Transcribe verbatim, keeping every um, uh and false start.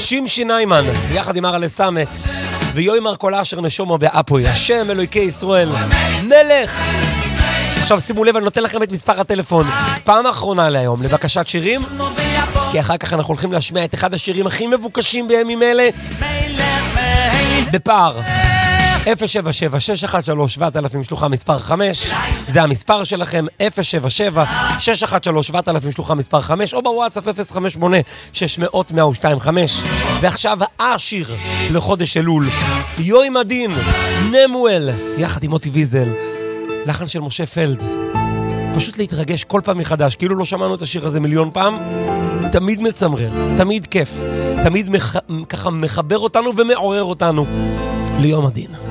שמשי ניימן, יחד עם ארלה סמט, ויואי מרקולה אשר נשומו באפוי, השם אלוהיקי ישראל, מלך. עכשיו שימו לב, אני נותן לכם את מספר הטלפון, פעם האחרונה להיום, לבקשת שירים, כי אחר כך אנחנו הולכים להשמיע את אחד השירים הכי מבוקשים בימים אלה, בפער. אפס שבע שבע שש אחת שלוש שבעת אלפים שלוחה מספר חמש, זה המספר שלכם, אפס שבע שבע שש אחת שלוש שבעת אלפים שלוחה מספר חמש, או בוואטסאפ אפס חמש שמונה שש מאות מאה ושתיים חמש. ועכשיו השיר לחודש אלול, יואי מדין, נמואל, יחד עם מוטי ויזל, לחן של משה פלד. פשוט להתרגש כל פעם מחדש, כאילו לא שמענו את השיר הזה מיליון פעם. תמיד מצמרר, תמיד כיף, תמיד מח... ככה מחבר אותנו ומעורר אותנו ליום הדין.